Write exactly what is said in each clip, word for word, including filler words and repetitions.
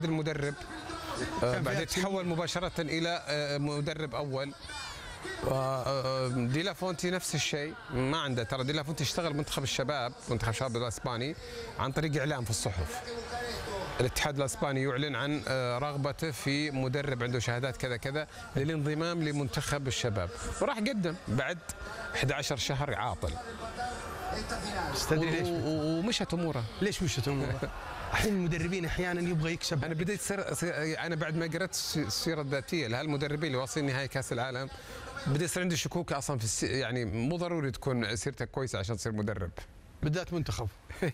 المدرب آه بعدين تحول مباشرة إلى آه مدرب أول. آه دي لا فونتي نفس الشيء، ما عنده ترى. دي لا فونتي اشتغل منتخب الشباب منتخب الشباب الاسباني عن طريق اعلان في الصحف. الاتحاد الاسباني يعلن عن آه رغبته في مدرب عنده شهادات كذا كذا للانضمام لمنتخب الشباب، وراح قدم بعد أحد عشر شهر عاطل. تدري ليش؟ ومشت اموره. ليش مشت اموره؟ الحين المدربين احيانا يبغى يكسب. انا بديت سر... انا بعد ما قرأت السيره الذاتيه لهالمدربين اللي واصلين نهائي كاس العالم بدي يصير عندي شكوك اصلا في السي... يعني مو ضروري تكون سيرتك كويسه عشان تصير مدرب، بالذات منتخب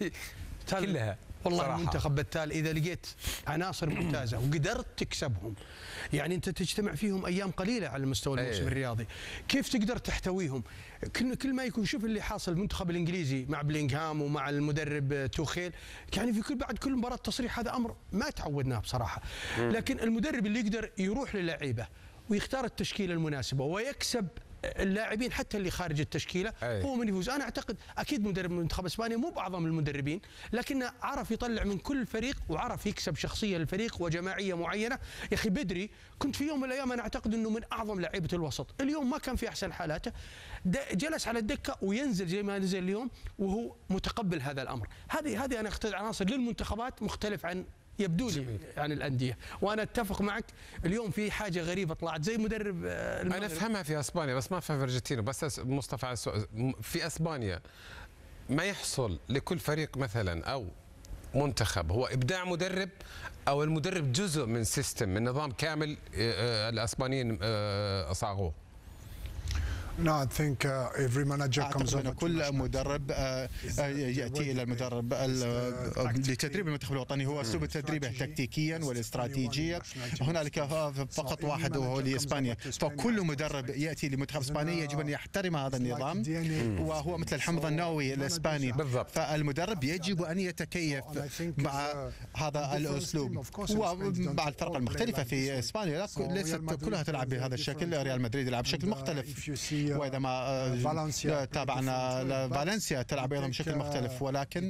كلها والله صراحة. المنتخب بالتالي اذا لقيت عناصر ممتازه وقدرت تكسبهم، يعني انت تجتمع فيهم ايام قليله على مستوى الموسم أيه. الرياضي، كيف تقدر تحتويهم؟ كل كل ما يكون، شوف اللي حاصل المنتخب الانجليزي مع بلينغهام ومع المدرب توخيل، يعني في كل بعد كل مباراه تصريح، هذا امر ما تعودناه بصراحه. لكن المدرب اللي يقدر يروح للعيبه ويختار التشكيله المناسبه ويكسب اللاعبين حتى اللي خارج التشكيله أي. هو من يفوز. انا اعتقد اكيد مدرب منتخب اسبانيا مو باعظم المدربين، لكنه عرف يطلع من كل فريق وعرف يكسب شخصيه للفريق وجماعيه معينه. يا اخي بدري كنت في يوم من الايام انا اعتقد انه من اعظم لعيبه الوسط، اليوم ما كان في احسن حالاته، جلس على الدكه وينزل زي ما نزل اليوم وهو متقبل هذا الامر. هذه هذه انا اختار عناصر للمنتخبات مختلف عن يبدو لي عن الانديه، وانا اتفق معك. اليوم في حاجه غريبه طلعت زي مدرب المغرب. انا افهمها في اسبانيا بس ما افهم في ارجنتينا. بس مصطفى في اسبانيا ما يحصل لكل فريق مثلا او منتخب هو ابداع مدرب، او المدرب جزء من سيستم من نظام كامل الاسبانيين صاغوه. No, I think uh, every manager comes أعتقد أن كل مدرب يأتي إلى المدرب لتدريب المنتخب الوطني هو أسلوب تدريبه تكتيكيا والاستراتيجية. هنالك فقط واحد وهو لإسبانيا، فكل مدرب يأتي لمنتخب إسبانيا يجب أن يحترم هذا النظام، وهو مثل الحمض النووي الإسباني بالضبط. فالمدرب يجب أن يتكيف مع هذا الأسلوب ومع الفرق المختلفة في إسبانيا. ليست كلها تلعب بهذا الشكل، ريال مدريد يلعب بشكل مختلف، وإذا ما تابعنا فالنسيا تلعب أيضا بشكل مختلف، ولكن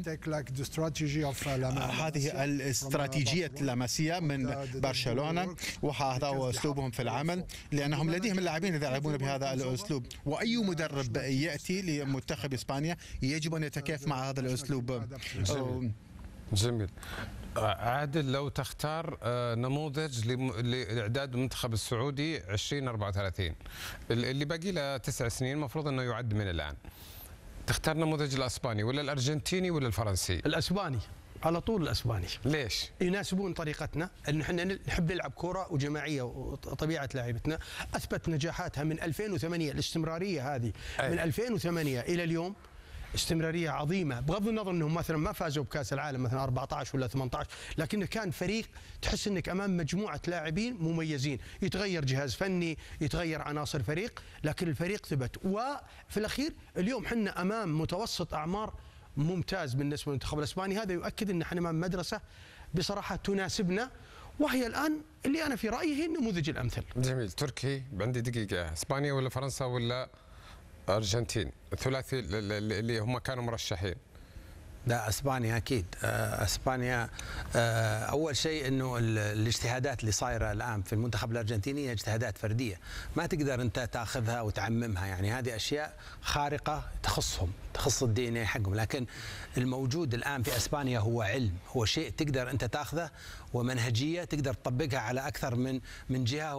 هذه الاستراتيجية اللاماسية من برشلونة وهذا هو أسلوبهم في العمل، لأنهم لديهم اللاعبين إذا يلعبون بهذا الأسلوب. وأي مدرب يأتي لمنتخب إسبانيا يجب أن يتكيف مع هذا الأسلوب. جميل, جميل. عادل، لو تختار نموذج لإعداد المنتخب السعودي ألفين وأربعة وثلاثين اللي باقي له تسع سنين المفروض أنه يعد من الآن، تختار نموذج الأسباني ولا الأرجنتيني ولا الفرنسي؟ الأسباني على طول، الأسباني. ليش؟ يناسبون طريقتنا، أن احنا نحب نلعب كرة وجماعية وطبيعة لعيبتنا. أثبت نجاحاتها من ألفين وثمانية، الاستمرارية هذه أي. من ألفين وثمانية إلى اليوم استمرارية عظيمة، بغض النظر انهم مثلا ما فازوا بكاس العالم مثلا أربعة عشر ولا ثمانية عشر، لكنه كان فريق تحس انك امام مجموعة لاعبين مميزين. يتغير جهاز فني، يتغير عناصر فريق، لكن الفريق ثبت. وفي الاخير اليوم حنا امام متوسط اعمار ممتاز بالنسبة للمنتخب الاسباني. هذا يؤكد ان احنا امام مدرسة بصراحة تناسبنا، وهي الان اللي انا في رايي هي النموذج الامثل. جميل. تركي، عندي دقيقة، اسبانيا ولا فرنسا ولا أرجنتين؟ الثلاثي اللي هم كانوا مرشحين. لا، اسبانيا اكيد. اسبانيا اول شيء انه الاجتهادات اللي صايره الان في المنتخب الارجنتيني هي اجتهادات فرديه، ما تقدر انت تاخذها وتعممها، يعني هذه اشياء خارقه تخصهم، تخص الدي ان اي حقهم. لكن الموجود الان في اسبانيا هو علم، هو شيء تقدر انت تاخذه ومنهجيه تقدر تطبقها على اكثر من من جهه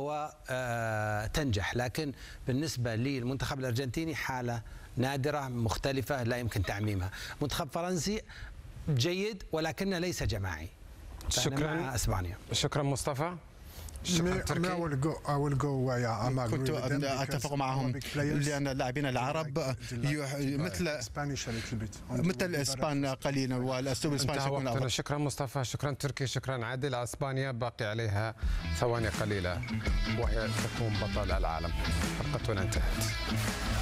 وتنجح. لكن بالنسبه للمنتخب الارجنتيني حاله نادرة مختلفة لا يمكن تعميمها. منتخب فرنسي جيد ولكنه ليس جماعي. شكرا مع اسبانيا. شكرا مصطفى. شكرا تركي. كنت اتفق معهم لان اللاعبين العرب مثل مثل الاسبان قليلا والاسلوب الاسباني يكون افضل. شكرا مصطفى، شكرا تركي، شكرا عادل. اسبانيا باقي عليها ثواني قليلة وهي تكون بطل العالم. حلقتنا انتهت.